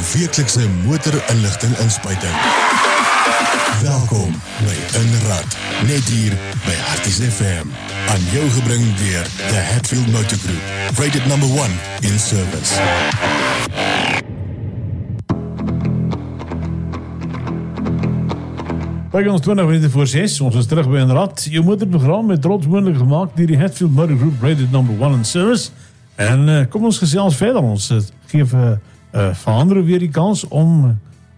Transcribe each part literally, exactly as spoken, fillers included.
weeklikse motorinligting inspuiting. Welkom by Inrad, net hier by Harties F M. Aan jou gebring deur The Hatfield Motor Group, rated number one in service. By ons twintig minute voor zes, ons is terug by Inrad. Jou motorprogram met trots moontlik gemaak deur die Hatfield Motor Group, rated number one in service. En uh, kom ons gesels verder, ons uh, geef uh, uh, Veranderen weer die kans om uh,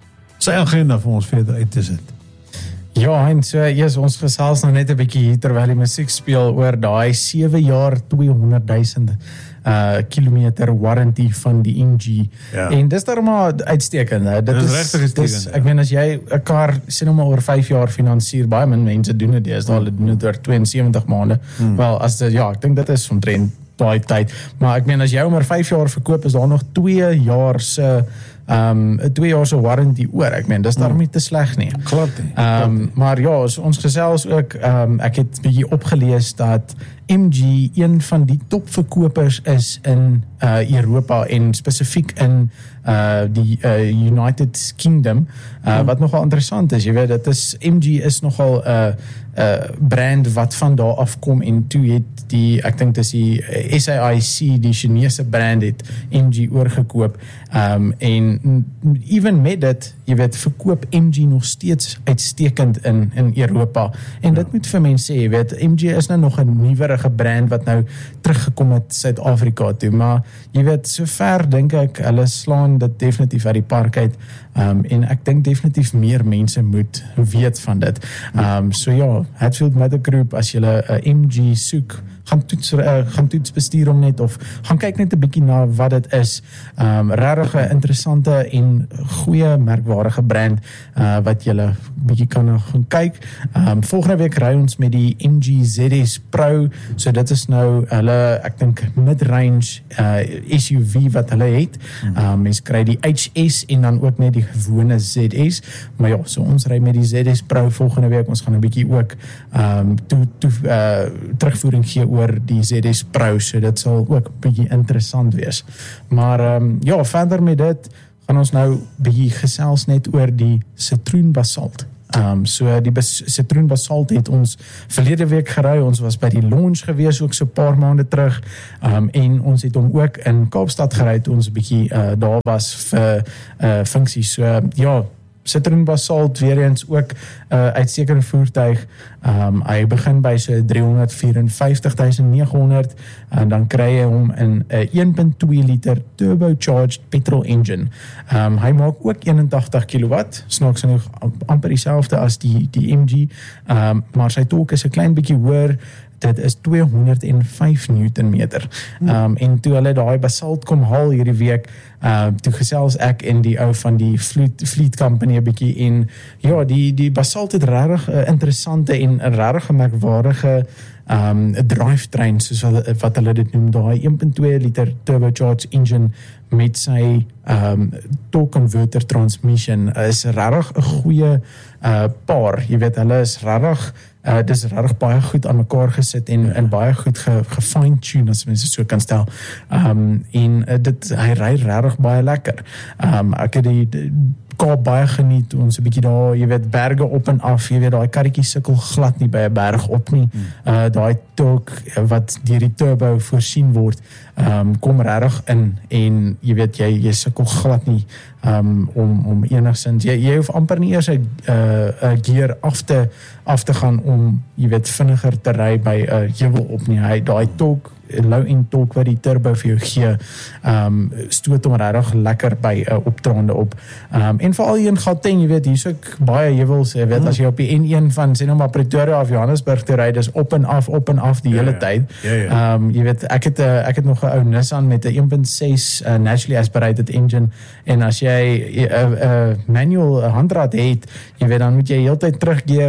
sy agenda vir ons verder uit te sit. Ja, en so, yes, ons gesels nou net 'n bietjie hier terwyl die musiek speel oor daai sewe jaar tweehonderdduisend uh, kilometer warranty van die M G. Ja. En dis daar maar uitstekend. Hè? Dit Dis is regtig uitstekend, dis, ja. Ek meen as jy 'n kar sê nou maar oor vyf jaar finansier, baie min mense doen dit, is hulle doen dit oor tweeënsewentig maande. Hmm. Wel, as dit, ja, ek dink dit is omtrent daai tyd. Maar ek meen as jy oor vyf jaar verkoop, is daar nog twee jaar se um twee jaar se warranty oor. Ek meen dis daarom nie te sleg nie. Glad nie. Um, maar ja, so ons gesels ook, um, ek het 'n bietjie opgelees dat M G een van die topverkopers is in uh, Europa en spesifiek in uh, die uh, United Kingdom, uh, hmm. wat nogal interessant is. Jy weet, dit is, M G is nogal 'n uh, uh, brand wat van daar afkom en toe het die, ek dink dis die S A I C, die Chinese brand het M G oorgekoop, um, en even met dit, jy weet, verkoop M G nog steeds uitstekend in, in Europa. En dit ja. moet vir mense sê, jy weet, M G is nou nog 'n nuwerige brand wat nou teruggekom het Suid-Afrika toe, maar jy weet, sover dink ek, hulle slaan dit definitief uit die park uit, um, en ek dink definitief meer mense moet weet van dit. Um, so ja, Hatfield Motor Group, as julle 'n M G soek, gaan toets, uh, gaan toets bestuur om net, of gaan kyk net 'n bietjie na wat dit is. Um, regtig 'n interessante en goeie merkwaardige brand, uh, wat julle bietjie kan gaan kyk. Um, volgende week ry ons met die M G Z S Pro, so dit is nou hulle, ek dink mid-range uh, S U V wat hulle het. Um, mens kry die H S en dan ook net die gewone Z S, maar ja, so ons ry met die Z S Pro volgende week. Ons gaan 'n bietjie ook um, toe, toe, uh, terugvoering gee oor die Z S Pro, so dit sal ook 'n bietjie interessant wees. Maar um, ja, verder met dit gaan ons nou bietjie gesels net oor die Citroen Basalt. Um, so die Bas- Citroen Basalt het ons verlede week gery, ons was by die launch gewees ook so 'n paar maande terug, um, en ons het hom ook in Kaapstad gery toe ons 'n bietjie uh, daar was vir uh, funksies. So uh, ja, Citroen Basalt weer eens ook 'n uh, uitstekende voertuig. Um, hy begin by so driehonderdvyfenvyftigduisend neghonderd en dan kry jy hom in 'n uh, een komma twee liter turbocharged petrol engine. Um, hy maak ook eenentagtig kilowatt, snaaks genoeg amper dieselfde as die die M G, um, maar sy torque is 'n klein bietjie hoër. Dit is tweehonderdvyf newtonmeter. Um, en toe hulle daai Basalt kom haal hierdie week, um, toe gesels ek en die ou van die Fleet, Fleet Company 'n bietjie, en ja, die, die Basalt het regtig 'n interessante en 'n regtig merkwaardige um, drivetrain, soos wat, wat hulle dit noem, daai een komma twee liter turbocharged engine met sy um, torque converter transmission is regtig 'n goeie uh, paar. Jy weet, hulle is regtig Uh, dis regtig baie goed aan mekaar gesit en, ja. en baie goed ge, gefine-tune, as mense so kan stel. Um, en uh, dit, hy ry regtig baie lekker. Um, ek het die, die Kaap baie geniet, ons 'n bietjie daar, jy weet, berge op en af, jy weet, daai karretjie sukkel glad nie by 'n berg op nie. Hmm. Uh, daai torque wat deur die turbo voorsien word, um, kom regtig in, en jy weet, jy, jy sukkel glad nie um, om, om enigstens, jy, jy hoef amper nie eers 'n uh, gear af te, af te gaan om, jy weet, vinniger te ry by 'n uh, heuwel op nie. Hy, daai torque, low end torque wat die turbo vir jou gee, um, stoot hom regtig lekker by 'n uh, opdraande op. Um, en veral hier in Gauteng, jy weet, hier's ook baie heuwels, jy weet, mm. as jy op die N een van, sê nou maar Pretoria of Johannesburg te ry, dis op en af, op en af die ja, hele ja. tyd. Ja, ja. Um, jy weet, ek het, uh, ek het nog 'n ou Nissan met 'n een komma ses uh, naturally aspirated engine, en as jy 'n uh, uh, manual uh, handrad het, jy weet, dan moet jy heeltyd terugkeer,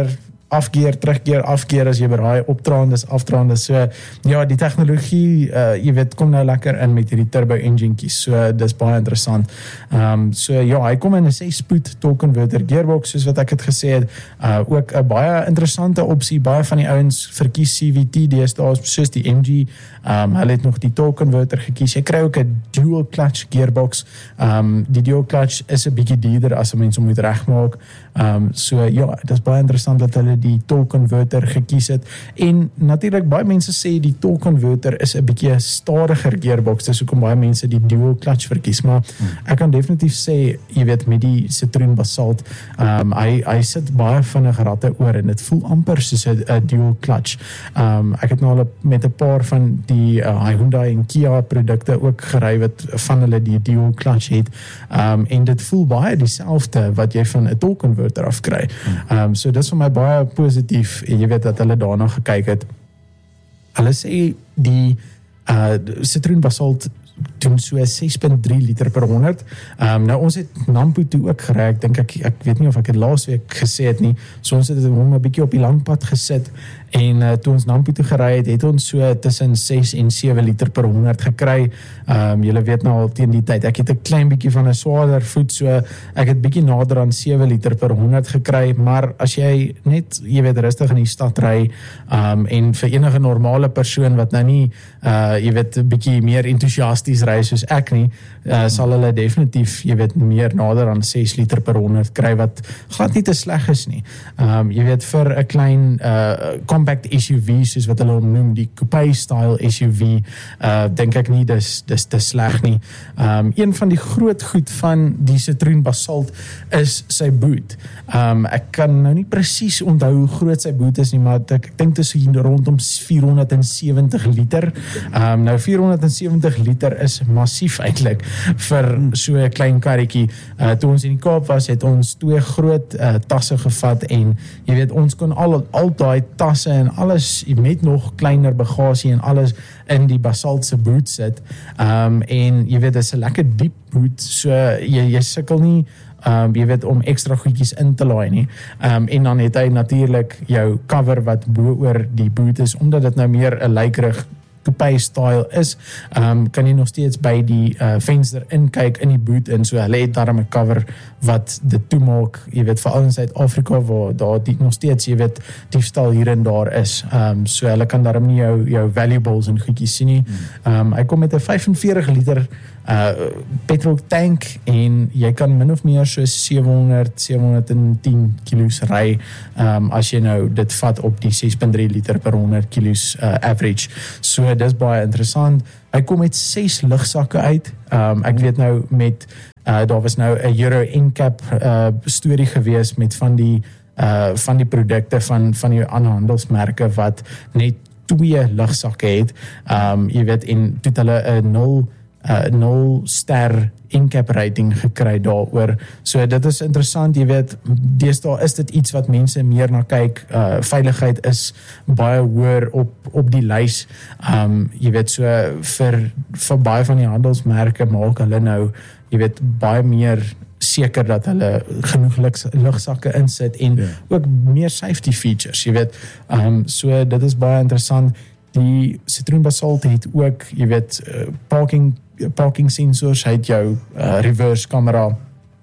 afkeer, terugkeer, afkeer as jy by daai opdraande is, afdraande. So ja, die tegnologie, uh, jy weet, kom nou lekker in met hierdie turbo engine kies. So dis baie interessant. Um, so ja, hy kom in 'n ses-spoed torque converter gearbox, soos wat ek het gesê het. Uh, ook 'n baie interessante opsie. Baie van die ouens verkies C V T deesdae soos die M G. Um, hulle het nog die torque converter gekies. Jy kry ook 'n dual clutch gearbox. Um, die dual clutch is 'n bietjie duurder as 'n mens om moet regmaak. Um, so ja, dit is baie interessant dat hulle die torque converter gekies het. En natuurlik baie mense sê die torque converter is 'n bietjie stadiger gearbox. Dis hoekom baie mense die dual clutch verkies, maar hmm. ek kan definitief sê, jy weet, met die Citroen Basalt, um, hy hy sit baie vinnig ratte oor en dit voel amper soos 'n dual clutch. Um, ek het nou al met 'n paar van die uh, Hyundai en Kia produkte ook gery wat van hulle die dual clutch het. Um, en dit voel baie dieselfde wat jy van 'n torque converter af kry. Hmm. Um, so dis vir my baie positief, jy weet dat hulle daarna gekyk het. Hulle sê die uh, Citroen Basalt doen so ses komma drie liter per honderd. Um, nou ons het Nampo toe ook gery. Ek dink ek ek weet nie of ek het laas week gesê het nie. So ons het hom 'n bietjie op die langpad gesit en uh, toe ons Nampo toe gery het, het ons so tussen ses en sewe liter per honderd gekry. Um, julle weet nou al teen die tyd. Ek het 'n klein bietjie van 'n swaarder voet, so ek het bietjie nader aan sewe liter per honderd gekry, maar as jy net, jy weet, rustig in die stad ry, um, en vir enige normale persoon wat nou nie uh, jy weet, 'n bietjie meer entoesiasties ry soos ek nie, uh, sal hulle definitief, jy weet, meer nader aan ses liter per honderd kry, wat glad nie te sleg is nie. Um, jy weet, vir 'n klein uh, compact S U V, soos wat hulle hom noem, die coupe style S U V, uh, dink ek nie dis, dis te sleg nie. Um, een van die groot goed van die Citroen Basalt is sy boot. Um, ek kan nou nie presies onthou hoe groot sy boot is nie, maar ek, ek dink dit is hier rondom vierhonderdsewentig liter. Um, nou vierhonderdsewentig liter is massief eintlik vir so 'n klein karretjie. Uh, toe ons in die Kaap was, het ons twee groot uh, tasse gevat en jy weet, ons kon al al daai tasse en alles met nog kleiner bagasie en alles in die Basalt se boot sit. Um, en jy weet, dit is 'n lekker diep boot, so jy, jy sukkel nie Um, jy weet, om extra goedjies in te laai nie. Um, en dan het hy natuurlik jou cover wat bo oor die boot is, omdat dit nou meer 'n lykerig coupe style is, um, kan jy nog steeds by die uh, venster inkyk in die boot in, so hulle het daarom 'n cover wat dit toemaak, jy weet, veral in Suid-Afrika waar daar die, nog steeds, jy weet, diefstal hier en daar is, um, so hulle kan daarom nie jou, jou valuables en goedjies sien nie. Um, hy kom met 'n vyfenveertig liter uh, petrol tank en jy kan min of meer so sewehonderd, sewehonderdtien kilos ry, um, as jy nou dit vat op die ses komma drie liter per honderd kilos uh, average. So dis baie interessant. Hy kom met ses lugsakke uit. Um, ek weet nou met, uh, daar was nou 'n Euro N C A P uh, storie gewees met van die uh, van die produkte van, van die ander handelsmerke wat net twee lugsakke het. Um, jy weet, en toe het hulle 'n nul Uh, nul ster N C A P rating gekry daaroor. So dit is interessant, jy weet, deesdae is dit iets wat mense meer na kyk. Uh, veiligheid is baie hoër op, op die lys. Um, jy weet, so vir, vir baie van die handelsmerke maak hulle nou, jy weet, baie meer seker dat hulle genoeg lugsakke insit en yeah. ook meer safety features, jy weet. Um, so dit is baie interessant. Die Citroen Basalt het ook, jy weet, uh, parking parking sensors, hy het jou uh, reverse camera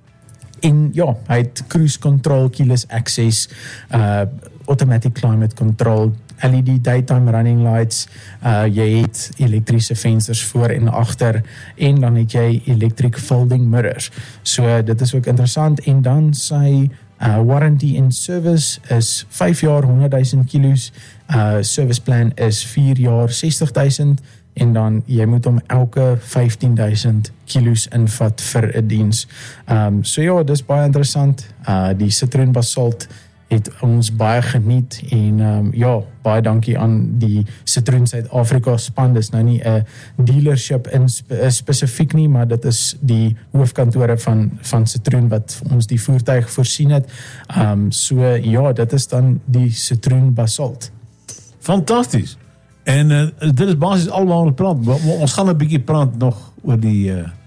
en ja, hy het cruise control, keyless access, uh, automatic climate control, L E D daytime running lights, uh, jy het elektriese vensters voor en agter en dan het jy electric folding mirrors. So dit is ook interessant en dan sy uh, warranty en service is vyf jaar honderdduisend kilos, uh, service plan is vier jaar sestig duisend en dan jy moet hom elke vyftien duisend kilos invat vir 'n diens. Um, so ja, dis baie interessant. Uh, die Citroen Basalt het ons baie geniet en um, ja, baie dankie aan die Citroen Suid-Afrika span. Dis nou nie 'n dealership in spe, spesifiek nie, maar dit is die hoofkantore van, van Citroen wat ons die voertuig voorsien het. Um, so ja, dit is dan die Citroen Basalt. Fantastisch. En uh, dit is basis allemaal praat. Ons gaan een beetje praten nog oor die, uh,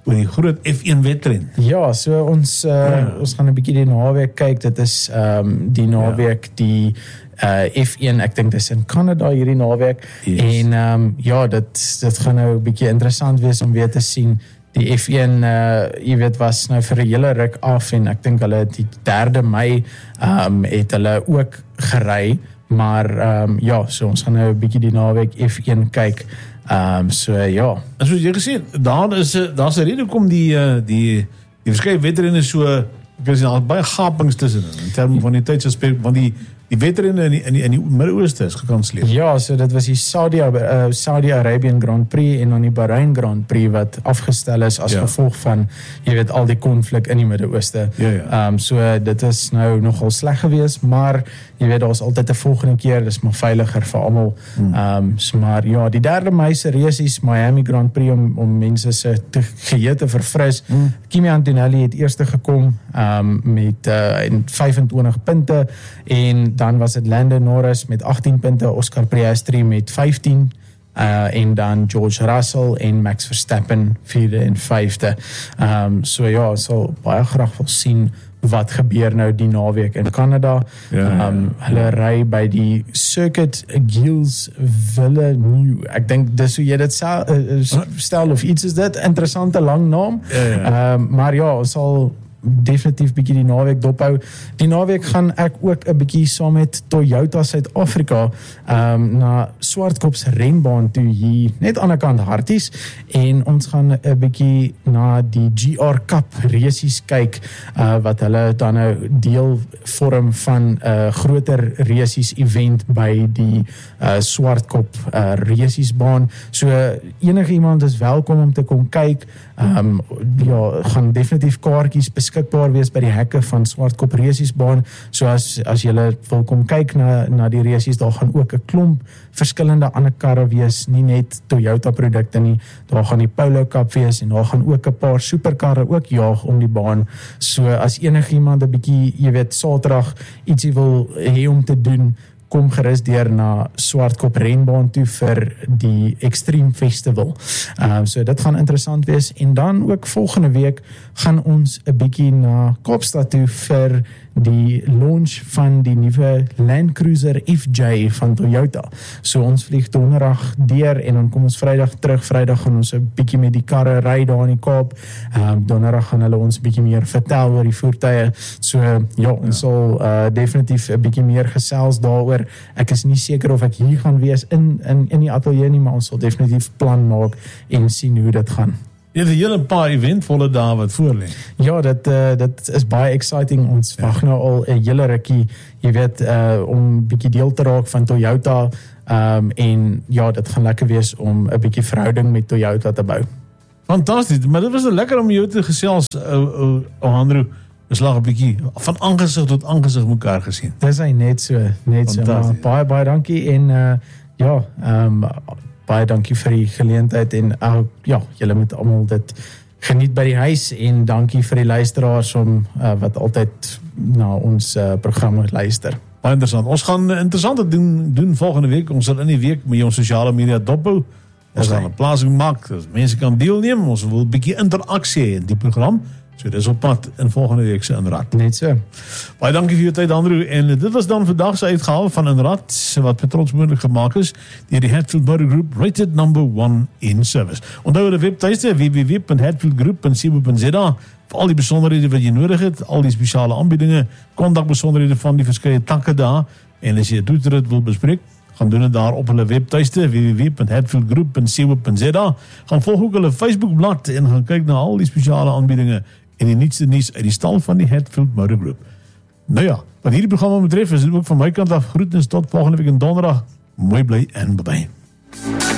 oor die groot F een wedren. Ja, so ons uh, ja. ons gaan 'n bietjie die naweek kyk. Dit is um, die naweek ja. die uh, F een, ek dink dis in Canada hierdie naweek. Yes. En um, ja, dit dit gaan nou 'n bietjie interessant wees om weer te sien. Die F een, uh, jy weet, was nou vir 'n hele ruk af en ek dink hulle die derde Mei um, het hulle ook gery, maar um, ja, so ons gaan nou 'n bietjie die naweek F een kyk. Um, so ja. En soos jy gesê, daar is daar's 'n rede kom die uh, die die verskeie wedrenne so, ek sê daar baie gapings tussen in terme van die tydsaspek, want die die wedrenne in die in die, in die Midde-Ooste is gekanselleer. Ja, so dit was die Saudi uh, Saudi-Arabian Grand Prix en dan die Bahrain Grand Prix wat afgestel is as ja. gevolg van, jy weet, al die konflik in die Midde-Ooste. Ja, ja. Um, so dit is nou nogal sleg geweest, maar jy weet, daar is altyd 'n volgende keer, dis maar veiliger vir almal. Hmm. Um, so maar ja, die derde Mei se resies, Miami Grand Prix om om mense se te geheue te verfris. Hmm. Kimi Antonelli het eerste gekom um, met uh, vyfentwintig punte en dan was dit Lando Norris met agttien punte, Oscar Piastri met vyftien uh, en dan George Russell en Max Verstappen vierde en vyfde. Um, so ja, ons sal baie graag wil sien wat gebeur nou die naweek in Canada. Ja, ja. Um, hulle ry by die Circuit Gilles Villeneuve. Ek dink dis hoe jy dit stel, uh, stel of iets is dit, interessante lang naam. Ja, ja. Um, maar ja, ons sal definitief bietjie die naweek dophou. Die naweek gaan ek ook 'n bietjie saam met Toyota Suid-Afrika um, na Swartkops renbaan toe hier net aan die kant Harties en ons gaan 'n bietjie na die G R Cup resies kyk uh, wat hulle dan nou deel vorm van 'n uh, groter resies event by die uh, Swartkop uh, resiesbaan. So enige iemand is welkom om te kom kyk. Um, ja, gaan definitief kaartjies beskikbaar wees by die hekke van Swartkop resiesbaan. So as as julle wil kom kyk na na die resies, daar gaan ook 'n klomp verskillende ander karre wees, nie net Toyota produkte nie. Daar gaan die Polo Cup wees en daar gaan ook 'n paar superkarre ook jaag om die baan. So as enigiemand 'n bietjie, jy weet, Saterdag ietsie wil hê om te doen, kom gerus deur na Swartkop renbaan toe vir die Extreme Festival. Um, so dit gaan interessant wees en dan ook volgende week gaan ons 'n bietjie na Kaapstad toe vir die launch van die nuwe Land Cruiser F J van Toyota. So ons vlieg donderdag deur en dan kom ons Vrydag terug. Vrydag gaan ons 'n bietjie met die karre ry daar in die Kaap. Um, donderdag gaan hulle ons 'n bietjie meer vertel oor die voertuie. So ja, ons ja. sal uh, definitief 'n bietjie meer gesels daaroor. Ek is nie seker of ek hier gaan wees in in in die ateljee nie, maar ons sal definitief plan maak en sien hoe dit gaan. Jy het 'n hele paar eventvolle dae wat voor lê. Ja, dit uh, dit is baie exciting. Ons ja. wag nou al 'n hele rukkie, jy weet, uh, om bietjie deel te raak van Toyota. Um, en ja, dit gaan lekker wees om 'n bietjie verhouding met Toyota te bou. Fantasties, maar dit was lekker om jou te gesels, ou ou Andrew. Ons lag 'n bietjie van aangesig tot aangesig mekaar gesien. Dis hy net so, net so. Maar baie baie dankie en uh, ja, ehm um, baie dankie vir die geleentheid en uh, ja, julle moet almal dit geniet by die huis en dankie vir die luisteraars om uh, wat altyd na ons uh, programme luister. Baie interessant. Ons gaan interessante doen doen volgende week. Ons sal in die week met jou sosiale media dophou. Ons gaan 'n plasing maak, dat mense kan deelneem. Ons wil 'n bietjie interaksie hê in die program. So dis op pad in volgende week se Inrad. Net so. Baie dankie vir jou tyd, Andrew. En dit was dan vandag se uitgawe van Inrad wat met trots moontlik gemaak is deur die Hatfield Motor Group, rated number one in service. Onthou die webtuiste w w w punt hatfield group punt co punt za vir al die besonderhede wat jy nodig het, al die spesiale aanbiedinge, kontakbesonderhede van die verskeie takke daar. En as jy 'n toerit wil bespreek, gaan doen dit daar op hulle webtuiste w w w punt hatfield group punt co punt za. Gaan volg ook hulle Facebookblad en gaan kyk na al die spesiale aanbiedinge en die nuutste nuus uit die stal van die Hatfield Motor Group. Nou ja, wat hierdie programma betref, is dit ook van my kant af groetens tot volgende week en donderdag. Mooi bly en bye-bye.